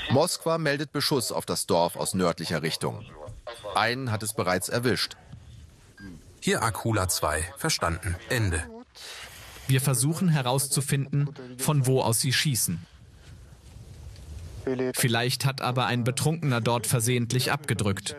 Moskwa meldet Beschuss auf das Dorf aus nördlicher Richtung. Einen hat es bereits erwischt. Hier Akula 2. Verstanden. Ende. Wir versuchen herauszufinden, von wo aus sie schießen. Vielleicht hat aber ein Betrunkener dort versehentlich abgedrückt.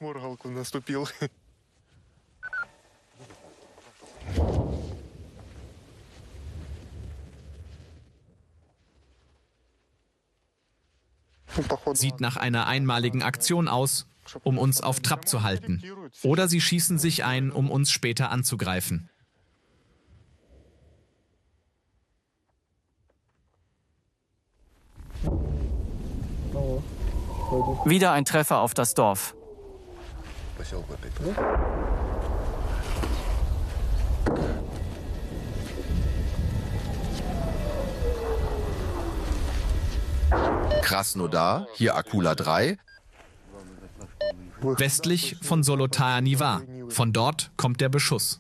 Sieht nach einer einmaligen Aktion aus, um uns auf Trab zu halten. Oder sie schießen sich ein, um uns später anzugreifen. Wieder ein Treffer auf das Dorf. Krasnodar, hier Akula 3. Westlich von Zolotaya Niva. Von dort kommt der Beschuss.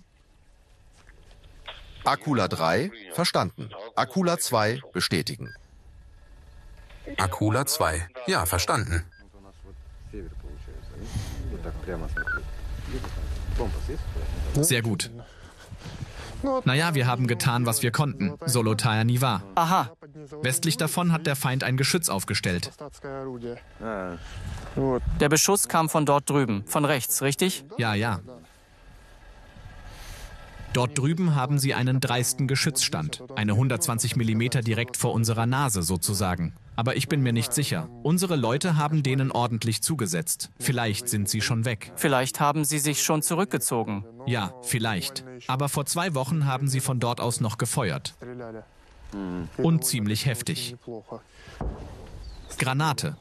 Akula 3, verstanden. Akula 2, bestätigen. Akula 2. Ja, verstanden. Sehr gut. Naja, wir haben getan, was wir konnten. Zolotaya Niva. Aha. Westlich davon hat der Feind ein Geschütz aufgestellt. Der Beschuss kam von dort drüben, von rechts, richtig? Ja. Dort drüben haben sie einen dreisten Geschützstand. Eine 120 mm direkt vor unserer Nase sozusagen. Aber ich bin mir nicht sicher. Unsere Leute haben denen ordentlich zugesetzt. Vielleicht sind sie schon weg. Vielleicht haben sie sich schon zurückgezogen. Ja, vielleicht. Aber vor 2 Wochen haben sie von dort aus noch gefeuert. Und ziemlich heftig. Granate.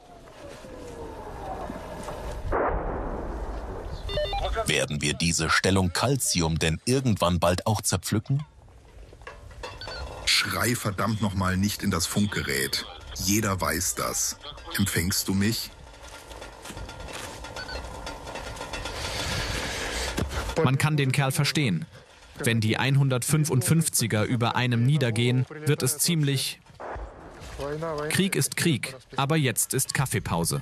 Werden wir diese Stellung Calcium denn irgendwann bald auch zerpflücken? Schrei verdammt nochmal nicht in das Funkgerät. Jeder weiß das. Empfängst du mich? Man kann den Kerl verstehen. Wenn die 155er über einem niedergehen, wird es ziemlich... Krieg ist Krieg, aber jetzt ist Kaffeepause.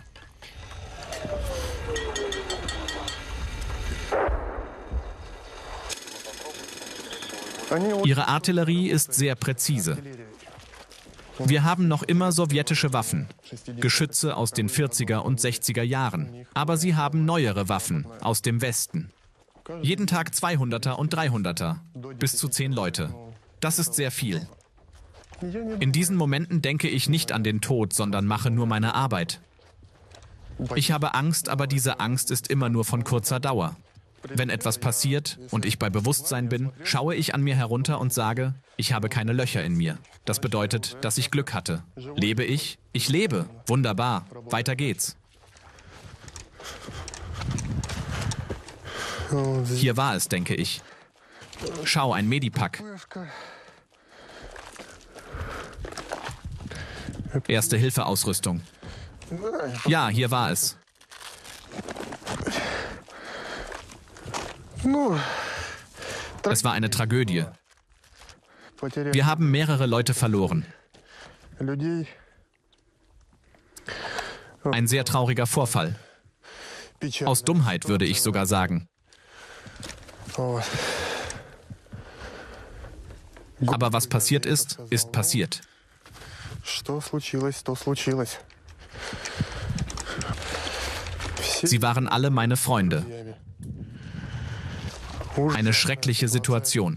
Ihre Artillerie ist sehr präzise. Wir haben noch immer sowjetische Waffen, Geschütze aus den 40er und 60er Jahren. Aber sie haben neuere Waffen aus dem Westen. Jeden Tag 200er und 300er, bis zu 10 Leute. Das ist sehr viel. In diesen Momenten denke ich nicht an den Tod, sondern mache nur meine Arbeit. Ich habe Angst, aber diese Angst ist immer nur von kurzer Dauer. Wenn etwas passiert und ich bei Bewusstsein bin, schaue ich an mir herunter und sage, ich habe keine Löcher in mir. Das bedeutet, dass ich Glück hatte. Lebe ich? Ich lebe. Wunderbar. Weiter geht's. Hier war es, denke ich. Schau, ein Medipack. Erste-Hilfe-Ausrüstung. Ja, hier war es. Es war eine Tragödie. Wir haben mehrere Leute verloren. Ein sehr trauriger Vorfall. Aus Dummheit würde ich sogar sagen. Aber was passiert ist, ist passiert. Sie waren alle meine Freunde. Eine schreckliche Situation.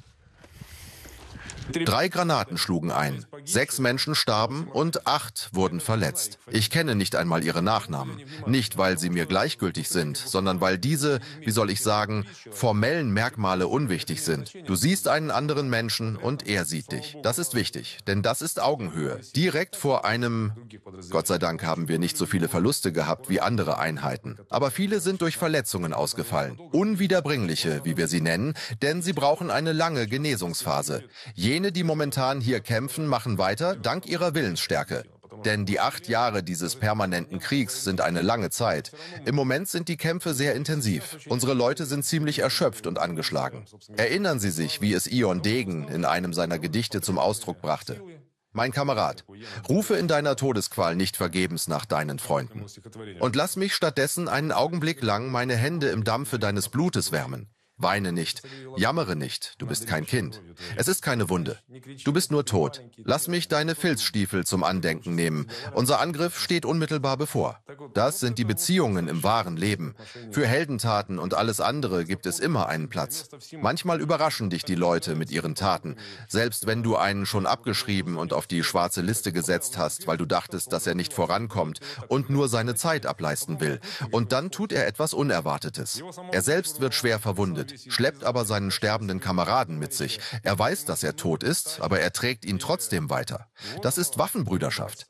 3 Granaten schlugen ein. 6 Menschen starben und 8 wurden verletzt. Ich kenne nicht einmal ihre Nachnamen. Nicht, weil sie mir gleichgültig sind, sondern weil diese, wie soll ich sagen, formellen Merkmale unwichtig sind. Du siehst einen anderen Menschen und er sieht dich. Das ist wichtig, denn das ist Augenhöhe. Direkt vor einem... Gott sei Dank haben wir nicht so viele Verluste gehabt wie andere Einheiten. Aber viele sind durch Verletzungen ausgefallen. Unwiederbringliche, wie wir sie nennen, denn sie brauchen eine lange Genesungsphase. Jene, die momentan hier kämpfen, machen weiter, dank ihrer Willensstärke. Denn die 8 Jahre dieses permanenten Kriegs sind eine lange Zeit. Im Moment sind die Kämpfe sehr intensiv. Unsere Leute sind ziemlich erschöpft und angeschlagen. Erinnern Sie sich, wie es Ion Degen in einem seiner Gedichte zum Ausdruck brachte. mein Kamerad, rufe in deiner Todesqual nicht vergebens nach deinen Freunden. Und lass mich stattdessen einen Augenblick lang meine Hände im Dampfe deines Blutes wärmen. Weine nicht, jammere nicht, du bist kein Kind. Es ist keine Wunde. Du bist nur tot. Lass mich deine Filzstiefel zum Andenken nehmen. Unser Angriff steht unmittelbar bevor. Das sind die Beziehungen im wahren Leben. Für Heldentaten und alles andere gibt es immer einen Platz. Manchmal überraschen dich die Leute mit ihren Taten, selbst wenn du einen schon abgeschrieben und auf die schwarze Liste gesetzt hast, weil du dachtest, dass er nicht vorankommt und nur seine Zeit ableisten will. Und dann tut er etwas Unerwartetes. Er selbst wird schwer verwundet, schleppt aber seinen sterbenden Kameraden mit sich. Er weiß, dass er tot ist, aber er trägt ihn trotzdem weiter. Das ist Waffenbrüderschaft.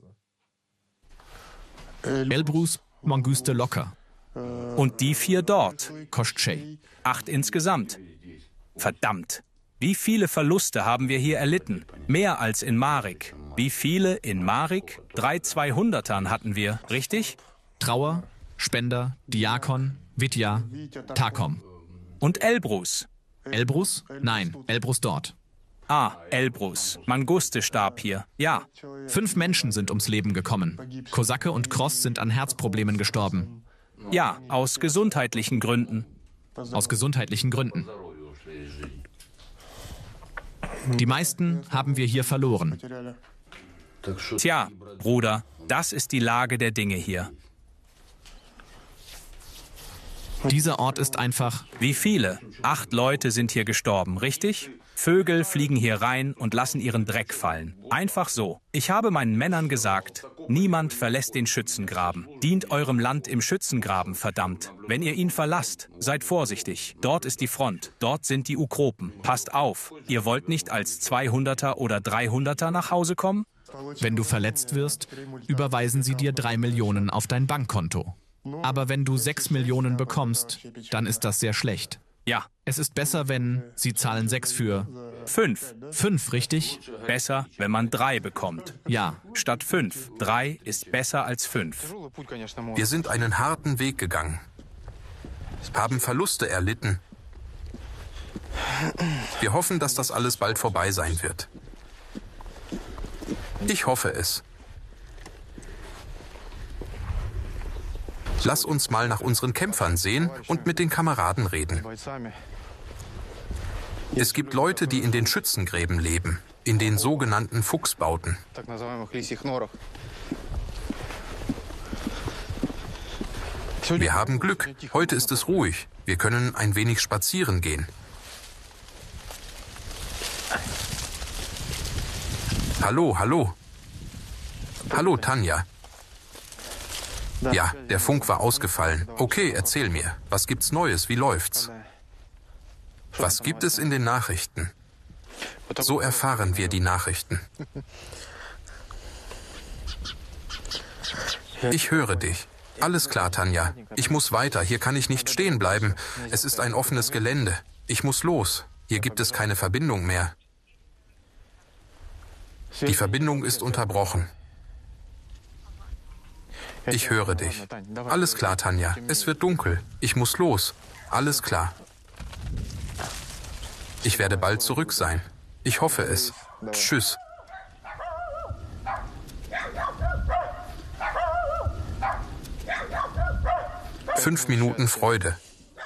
Elbrus Manguste Locker. Und die 4 dort. Koschei. 8 insgesamt. Verdammt. Wie viele Verluste haben wir hier erlitten? Mehr als in Marik. Wie viele in Marik? 3 200ern hatten wir, richtig? Trauer, Spender, Diakon, Vitya, Takom. Und Elbrus. Elbrus? Nein, Elbrus dort. Ah, Elbrus. Manguste starb hier. Ja. 5 Menschen sind ums Leben gekommen. Kosake und Cross sind an Herzproblemen gestorben. Ja, aus gesundheitlichen Gründen. Aus gesundheitlichen Gründen. Die meisten haben wir hier verloren. Tja, Bruder, das ist die Lage der Dinge hier. Dieser Ort ist einfach... Wie viele? 8 Leute sind hier gestorben, richtig? Vögel fliegen hier rein und lassen ihren Dreck fallen. Einfach so. Ich habe meinen Männern gesagt, niemand verlässt den Schützengraben. Dient eurem Land im Schützengraben, verdammt. Wenn ihr ihn verlasst, seid vorsichtig. Dort ist die Front, dort sind die Ukropen. Passt auf, ihr wollt nicht als 200er oder 300er nach Hause kommen? Wenn du verletzt wirst, überweisen sie dir 3 Millionen auf dein Bankkonto. Aber wenn du 6 Millionen bekommst, dann ist das sehr schlecht. Ja. Es ist besser, wenn sie zahlen 6 für... 5. 5, richtig? Besser, wenn man 3 bekommt. Ja. Statt 5. 3 ist besser als 5. Wir sind einen harten Weg gegangen, haben Verluste erlitten. Wir hoffen, dass das alles bald vorbei sein wird. Ich hoffe es. Lass uns mal nach unseren Kämpfern sehen und mit den Kameraden reden. Es gibt Leute, die in den Schützengräben leben, in den sogenannten Fuchsbauten. Wir haben Glück. Heute ist es ruhig. Wir können ein wenig spazieren gehen. Hallo, hallo. Hallo, Tanja. Ja, der Funk war ausgefallen. Okay, erzähl mir. Was gibt's Neues? Wie läuft's? Was gibt es in den Nachrichten? So erfahren wir die Nachrichten. Ich höre dich. Alles klar, Tanja. Ich muss weiter. Hier kann ich nicht stehen bleiben. Es ist ein offenes Gelände. Ich muss los. Hier gibt es keine Verbindung mehr. Die Verbindung ist unterbrochen. Ich höre dich. Alles klar, Tanja. Es wird dunkel. Ich muss los. Alles klar. Ich werde bald zurück sein. Ich hoffe es. Tschüss. Fünf Minuten Freude.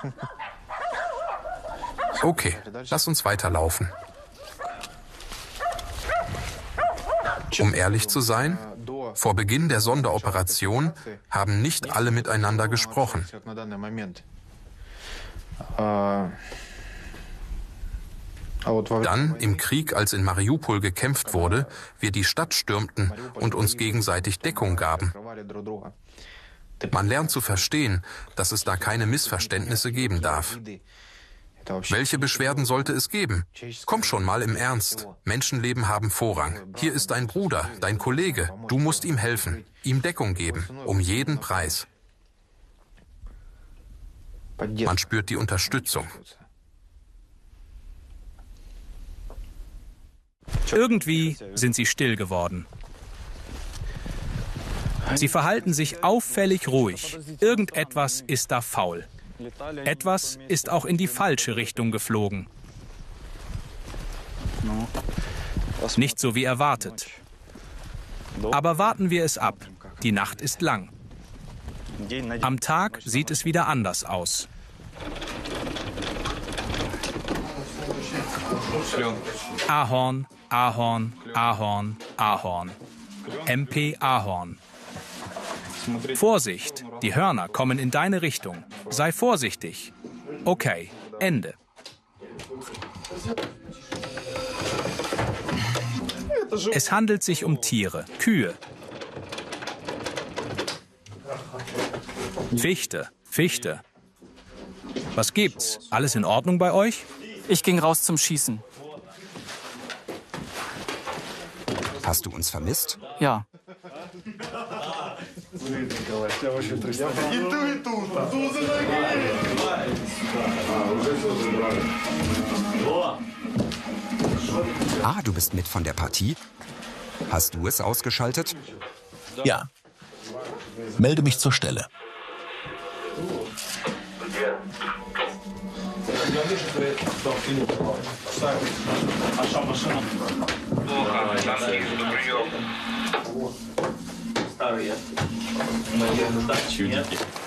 Okay, lass uns weiterlaufen. Um ehrlich zu sein, vor Beginn der Sonderoperation haben nicht alle miteinander gesprochen. Dann, im Krieg, als in Mariupol gekämpft wurde, wir die Stadt stürmten und uns gegenseitig Deckung gaben. Man lernt zu verstehen, dass es da keine Missverständnisse geben darf. Welche Beschwerden sollte es geben? Komm schon mal im Ernst. Menschenleben haben Vorrang. Hier ist dein Bruder, dein Kollege. Du musst ihm helfen, ihm Deckung geben, um jeden Preis. Man spürt die Unterstützung. Irgendwie sind sie still geworden. Sie verhalten sich auffällig ruhig. Irgendetwas ist da faul. Etwas ist auch in die falsche Richtung geflogen. Nicht so wie erwartet. Aber warten wir es ab. Die Nacht ist lang. Am Tag sieht es wieder anders aus. Ahorn, Ahorn, Ahorn, Ahorn. MP Ahorn. Vorsicht, die Hörner kommen in deine Richtung. Sei vorsichtig. Okay, Ende. Es handelt sich um Tiere, Kühe. Fichte, Fichte. Was gibt's? Alles in Ordnung bei euch? Ich ging raus zum Schießen. Hast du uns vermisst? Ja. Ah, du bist mit von der Partie? Hast du es ausgeschaltet? Ja. Melde mich zur Stelle. Старый я.